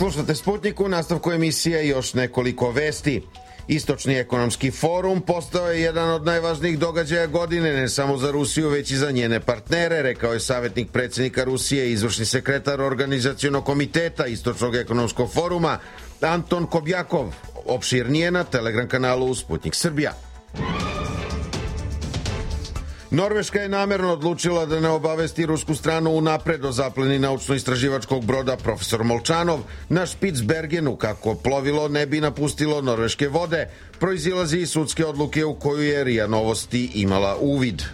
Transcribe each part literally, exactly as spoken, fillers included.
Slušate Sputnik, u nastavku emisije još nekoliko vesti. Istočni ekonomski forum postao je jedan od najvažnijih događaja godine, ne samo za Rusiju, već i za njene partnere, rekao je savjetnik predsjednika Rusije i izvršni sekretar organizacionog komiteta Istočnog ekonomskog foruma Anton Kobjakov. Opširnije na Telegram kanalu Sputnik Srbija. Norveška je namerno odlučila da ne obavesti rusku stranu unapred o zapleni naučno-istraživačkog broda Profesor Molčanov na Špicbergenu kako plovilo ne bi napustilo norveške vode, proizilazi iz sudske odluke u koju je R I A Novosti imala uvid.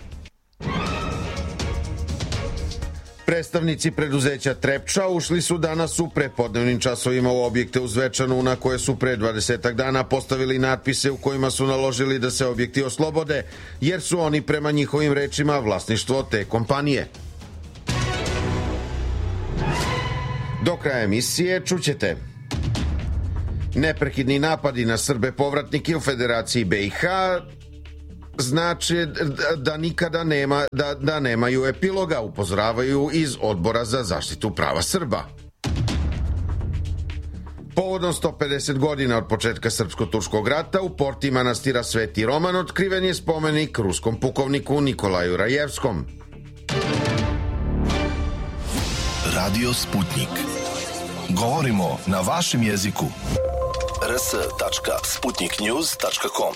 Predstavnici preduzeća Trepča ušli su danas u prepodnevnim časovima u objekte u Zvečanu na koje su pre dvadesetak dana postavili natpise u kojima su naložili da se objekti oslobode, jer su oni prema njihovim rečima vlasništvo te kompanije. Do kraja emisije čućete: neprekidni napadi na Srbe povratnike u Federaciji B i H znači da nikada nema, da, da nemaju epiloga, upozoravaju iz Odbora za zaštitu prava Srba. Povodom sto pedeset godina od početka srpsko-turskog rata u porti manastira Sveti Roman otkriven je spomenik ruskom pukovniku Nikolaju Rajevskom. Radio Sputnik. Govorimo na vašem jeziku. r s tačka sputnik news tačka com.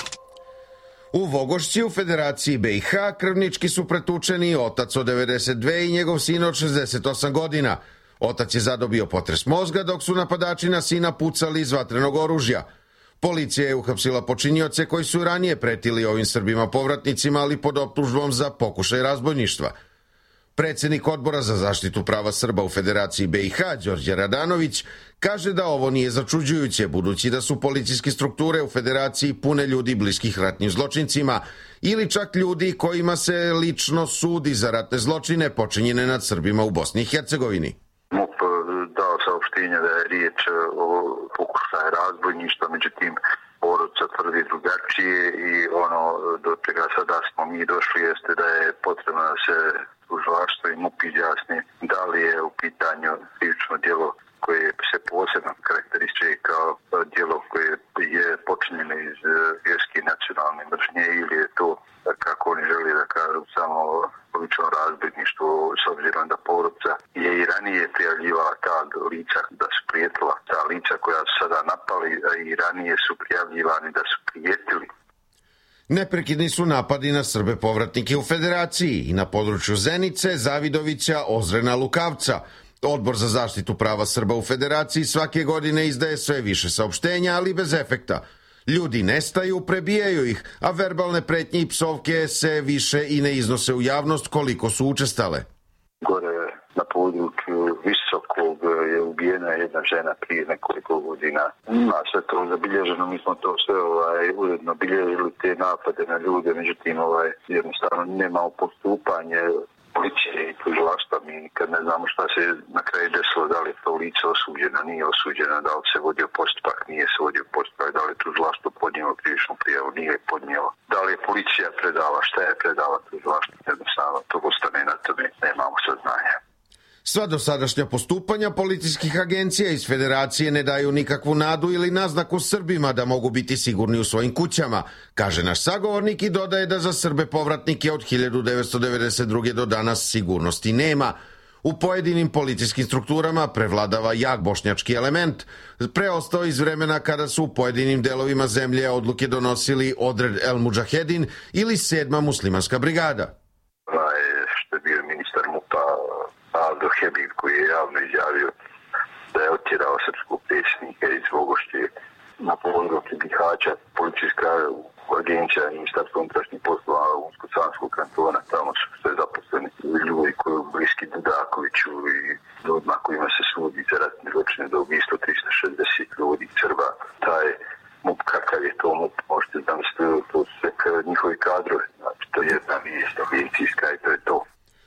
U Vogošći u Federaciji B i H krvnički su pretučeni otac od devedeset dve i njegov sin od šezdeset osam godina. Otac je zadobio potres mozga dok su napadači na sina pucali iz vatrenog oružja. Policija je uhapsila počinioce koji su ranije pretili ovim Srbima povratnicima, ali pod optužbom za pokušaj razbojništva. Predsjednik Odbora za zaštitu prava Srba u Federaciji B i H, Đorđe Radanović, kaže da ovo nije začuđujuće, budući da su policijske strukture u Federaciji pune ljudi bliskih ratnim zločincima ili čak ljudi kojima se lično sudi za ratne zločine počinjene nad Srbima u Bosni i Hercegovini. MUP dao saopštenje da je riječ o pokušaju razbojništva, međutim porodica tvrdi drugačije i ono do čega sada smo mi došli jeste da je potrebno da se tužilaštvo i MUP izjasni da li je u pitanju krivično djelo koje se posebno karakterizuje kao djelo koje je počinjeno iz vjerske i nacionalne mržnje ili je to, kako oni želi da kažu, samo lično razbojništvo, s obzirom da porodica je i ranije prijavljivala ta lica da su prijetila, ta lica koja su sada napali i ranije su prijavljivani da su prijetili. Neprekidni su napadi na Srbe povratnike u Federaciji i na području Zenice, Zavidovića, Ozrena, Lukavca. Odbor za zaštitu prava Srba u Federaciji svake godine izdaje sve više saopštenja, ali bez efekta. Ljudi nestaju, prebijaju ih, a verbalne pretnje i psovke se više i ne iznose u javnost koliko su učestale. Gore na području Visokog je ubijena jedna žena prije nekoliko godina. Ima sve to zabilježeno, mi smo to sve ovaj, uredno bilježili te napade na ljude, međutim ovaj, jednostavno nemamo postupanje policije i tužilaštva. Mi nikad ne znamo šta se na kraju desilo, da li je to lice osuđeno, nije osuđeno, da li se vodio postupak, nije se vodio postupak, da li je tužilaštvo podnijelo krivičnu prijavu, nije podnijelo. Da li je policija predala, šta je predala tužilaštvo, jednostavno to ostane na tome, nemamo saznanja. Sva dosadašnja postupanja policijskih agencija iz Federacije ne daju nikakvu nadu ili naznaku Srbima da mogu biti sigurni u svojim kućama, kaže naš sagovornik i dodaje da za Srbe povratnike od hiljadu devetsto devedeset druge do danas sigurnosti nema. U pojedinim policijskim strukturama prevladava jak bošnjački element, preostao iz vremena kada su u pojedinim delovima zemlje odluke donosili Odred El Mudžahedin ili sedma muslimanska brigada. Što je bio ministar MUP-a Aldo Hebib, koji je javno izjavio da je otjerao srpskog predsjednika iz Vogošće na području Bihaća. Policijska agencija Ministarstva unutrašnjih poslova Unsko-Sanskog kantona, tamo su sve zaposleni ljudi koji su bliski Dudakoviću i ljudima kojima se sudi za ratne zločine do ubistva tristo šezdeset ljudi Srba. Taj MUP, kakav je to MUP, možete zamisliti, to su sve njihovi kadrovi, znači to je jedna vijest agencijska i to je to.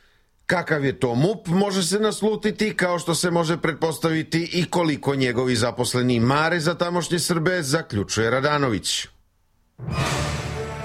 Kakav je to MUP može se naslutiti, kao što se može pretpostaviti i koliko njegovi zaposleni mare za tamošnje Srbe, zaključuje Radanović.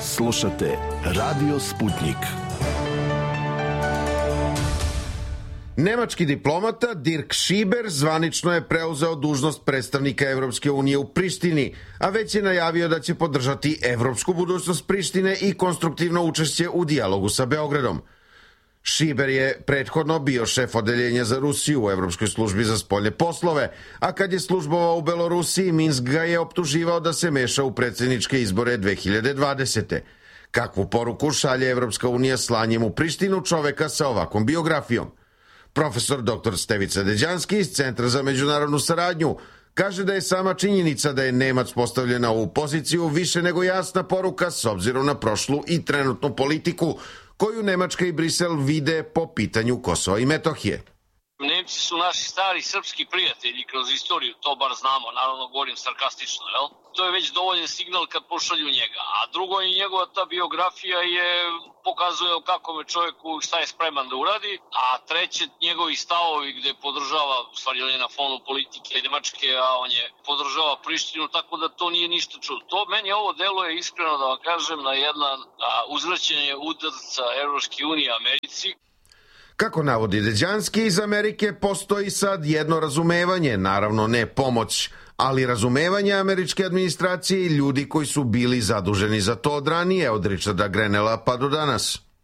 Slušate Radio Sputnik. Nemački diplomata Dirk Schieber zvanično je preuzeo dužnost predstavnika Evropske unije u Prištini, a već je najavio da će podržati evropsku budućnost Prištine i konstruktivno učešće u dijalogu sa Beogradom. Schieber je prethodno bio šef odeljenja za Rusiju u Evropskoj službi za spoljne poslove, a kad je službovao u Belorusiji, Minsk ga je optuživao da se meša u predsjedničke izbore dve hiljade dvadesete. Kakvu poruku šalje Evropska unija slanjem u Prištinu čoveka sa ovakvom biografijom? Profesor doktor Stevica Deđanski iz Centra za međunarodnu saradnju kaže da je sama činjenica da je Nemac postavljen na ovu poziciju više nego jasna poruka s obzirom na prošlu i trenutnu politiku koju Nemačka i Brisel vide po pitanju Kosova i Metohije. Nemci su naši stari srpski prijatelji kroz istoriju, to bar znamo, naravno govorim sarkastično, jel? To je već dovoljen signal kad pošalju njega. A drugo je njegova ta biografija je pokazuje o kakvom je čovjeku šta je spreman da uradi, a treće njegovi stavovi gde podržava, u stvari on je na fonu politike Nemačke, a on je podržava Prištinu, tako da to nije ništa čudo. To meni ovo delo je iskreno da vam kažem na jedan uzvraćanje udarca Evropske unije Americi. Kako navodi Deđanski, iz Amerike postoji sad jedno razumevanje, naravno ne pomoć, ali razumevanje američke administracije i ljudi koji su bili zaduženi za to od ranije, od Richarda Grenella pa do danas.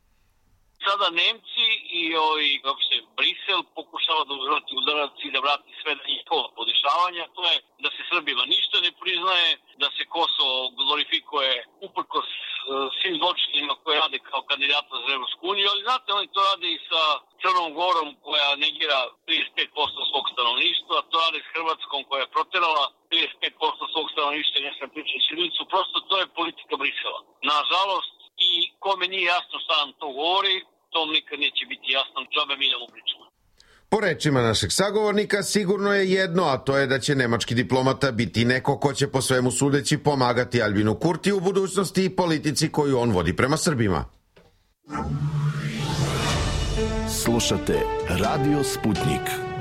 Sada Nemci i ovi, kako se, Brisel pokušava da uzvrati udarac i da vrati sve na njihova podešavanja. To je da se Srbima ništa ne priznaje, da se Kosovo glorifikuje uprkos svim zločinima koje rade kao kandidata za Evropsku uniju, ali znate, oni to rade i sa Crnom Gorom koja negira trideset pet posto svog stanovništva, to rade s Hrvatskom koja je proterala trideset pet posto svog stanovništva, ne sam pričao ćirilicu, prosto to je politika Brisela. Nažalost, i kome nije jasno šta nam to govori, tom nikad neće biti jasno, džabe mi da mu pričamo. Po rečima našeg sagovornika, sigurno je jedno, a to je da će nemački diplomata biti neko ko će po svemu sudeći pomagati Albinu Kurti u budućnosti i politici koju on vodi prema Srbima. Slušate Radio Sputnik.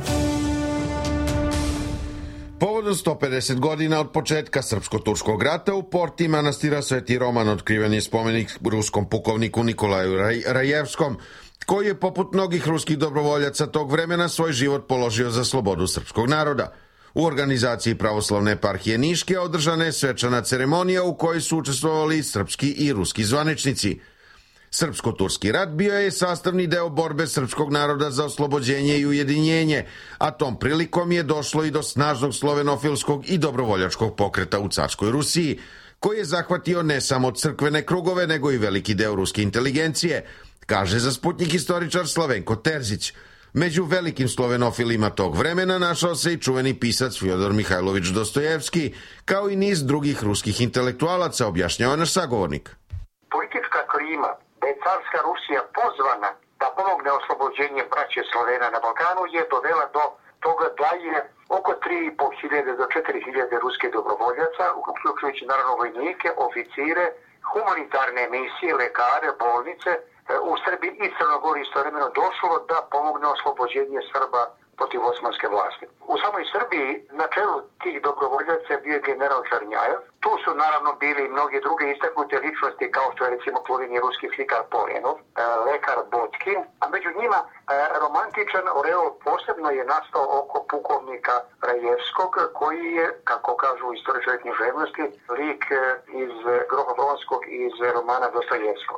Povodom sto pedeset godina od početka srpsko-turskog rata u porti manastira Sveti Roman otkriven je spomenik ruskom pukovniku Nikolaju Rajevskom, koji je poput mnogih ruskih dobrovoljaca tog vremena svoj život položio za slobodu srpskog naroda. U organizaciji pravoslavne eparhije Niške održana je svečana ceremonija u kojoj su učestvovali srpski i ruski zvaničnici. Srpsko-turski rat bio je sastavni deo borbe srpskog naroda za oslobođenje i ujedinjenje, a tom prilikom je došlo i do snažnog slovenofilskog i dobrovoljačkog pokreta u carskoj Rusiji, koji je zahvatio ne samo crkvene krugove, nego i veliki deo ruske inteligencije, kaže za Sputnik historičar Slavenko Terzić. Među velikim slovenofilima tog vremena našao se i čuveni pisac Fjodor Mihajlović Dostojevski, kao i niz drugih ruskih intelektualaca, objašnjava naš sagovornik. Politička klima da je carska Rusija pozvana da pomogne oslobođenje braće Slovena na Balkanu je dovela do toga da je oko tri i po hiljade do četiri hiljade ruske dobrovoljaca, uključujući naravno vojnike, oficire, humanitarne misije, lekare, bolnice, u Srbiji i Crnogori istovremeno došlo da pomogne oslobođenje Srba protiv osmanske vlasti. U samoj Srbiji na čelu tih dobrovoljaca bio je general Čarnjajev. Tu su naravno bili i mnoge druge istaknute ličnosti kao što je recimo čuveni ruski slikar Polenov, lekar Botkin, a među njima romantičan oreol posebno je nastao oko pukovnika Rajevskog, koji je, kako kažu istoričari književnosti, lik iz Grohobronskog i iz romana Dostojevskog.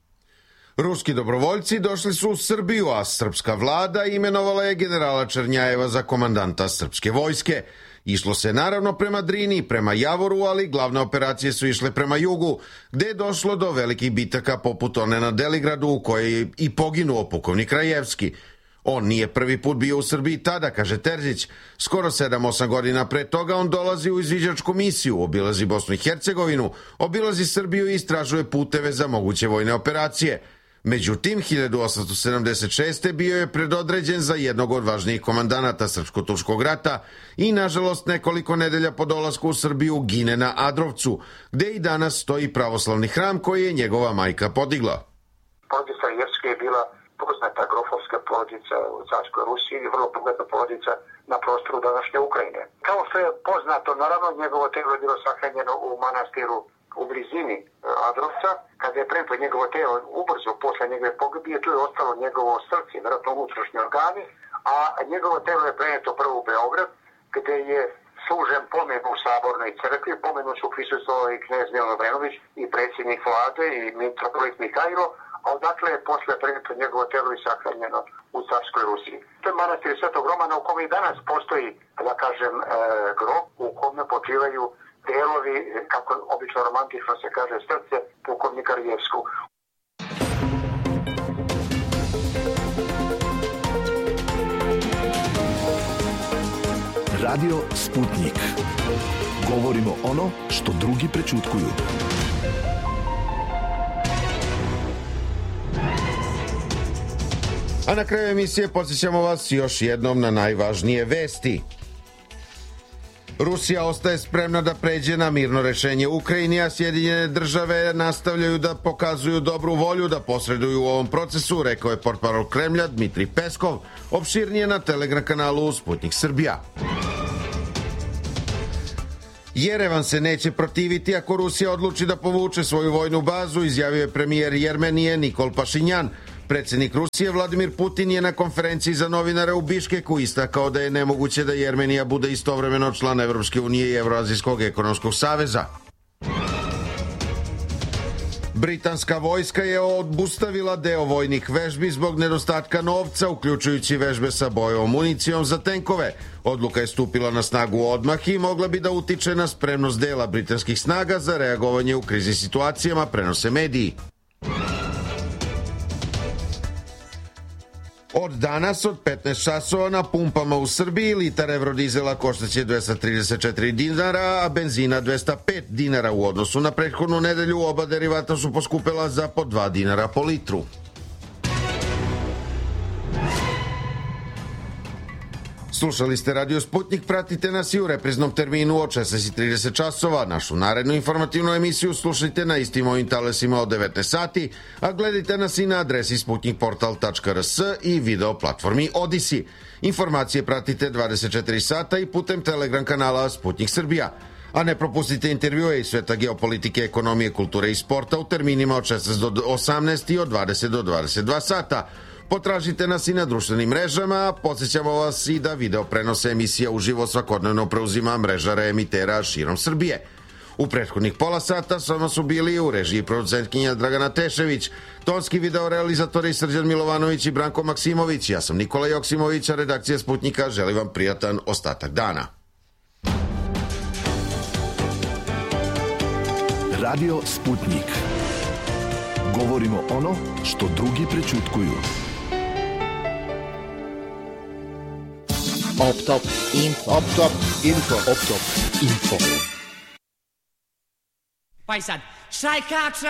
Ruski dobrovoljci došli su u Srbiju, a srpska vlada imenovala je generala Črnjajeva za komandanta srpske vojske. Išlo se naravno prema Drini, prema Javoru, ali glavne operacije su išle prema jugu, gde je došlo do velikih bitaka poput one na Deligradu, u kojoj je i poginuo pukovnik Rajevski. On nije prvi put bio u Srbiji tada, kaže Terzić. Skoro sedam osam godina pre toga on dolazi u izviđačku misiju, obilazi Bosnu i Hercegovinu, obilazi Srbiju i istražuje puteve za moguće vojne operacije. Međutim, hiljadu osamsto sedamdeset šeste. bio je predodređen za jednog od važnijih komandanata srpsko-turskog rata i, nažalost, nekoliko nedelja po dolasku u Srbiju gine na Adrovcu, gde i danas stoji pravoslavni hram koji je njegova majka podigla. Porodica Rajevska je bila poznata grofovska porodica u carskoj Rusiji i vrlo bogatna porodica na prostoru današnje Ukrajine. Kao što je poznato, naravno, njegovo telo je bilo sahranjeno u manastiru u blizini Adrovca, kada je prento njegovo telo ubrzo posle njegove pogibije, tu je ostalo njegovo srce, vjerojatno unutrašnji organi, a njegovo telo je preneto prvo u Beograd, gde je služen pomen u Sabornoj crkvi. Pomenu su prisustvovali i knez Milan Obrenović i predsjednik vlade i mitropolit Mihajlo, a odakle je posle preneto njegovo telo i sahranjeno u carskoj Rusiji. To je manastir Svetog Romana u kome i danas postoji, da kažem, e, grob u kome počivaju delovi, kako obično romantično se kaže, srce pukovnika Rijevskog. Radio Sputnik. Govorimo ono što drugi prećutkuju. A na kraju emisije podsjećamo vas još jednom na najvažnije vesti. Rusija ostaje spremna da pređe na mirno rešenje Ukrajini, a Sjedinjene države nastavljaju da pokazuju dobru volju da posreduju u ovom procesu, rekao je portparol Kremlja Dmitrij Peskov, opširnije na Telegram kanalu Sputnik Srbija. Jerevan se neće protiviti ako Rusija odluči da povuče svoju vojnu bazu, izjavio je premijer Jermenije Nikol Pašinjan. Predsjednik Rusije Vladimir Putin je na konferenciji za novinare u Biškeku istakao da je nemoguće da Jermenija bude istovremeno član Evropske unije i Evroazijskog ekonomskog saveza. Britanska vojska je obustavila deo vojnih vežbi zbog nedostatka novca, uključujući vežbe sa bojevom municijom za tenkove. Odluka je stupila na snagu odmah i mogla bi da utiče na spremnost dela britanskih snaga za reagovanje u kriznim situacijama, prenose mediji. Od danas od petnaest časova na pumpama u Srbiji litar evrodizela koštaće dvesta trideset četiri dinara, a benzina dvesta pet dinara. U odnosu na prethodnu nedelju oba derivata su poskupela za po dva dinara po litru. Slušali ste Radio Sputnik, pratite nas i u repriznom terminu od šesnaest i trideset časova. Našu narednu informativnu emisiju slušajte na istim ovim talesima od devetnaest sati, a gledajte nas i na adresi sputnikportal tačka rs i video platformi Odisi. Informacije pratite dvadeset četiri sata i putem Telegram kanala Sputnik Srbija. A ne propustite intervjue iz sveta geopolitike, ekonomije, kulture i sporta u terminima od šesnaest do osamnaest i od dvadeset do dvadeset dva sata. Potražite nas i na društvenim mrežama, podsjećamo vas i da video prenose emisija uživo svakodnevno preuzima mreža reemitera širom Srbije. U prethodnih pola sata samo su bili u režiji producentkinja Dragana Tešević, tonski videorealizatori Srđan Milovanović i Branko Maksimović. Ja sam Nikola Joksimović, a redakcija Sputnika želi vam prijatan ostatak dana. Radio Sputnik. Govorimo ono što drugi prećutkuju. Op top info. Op top info. Op top info. Pa i sad, šajkača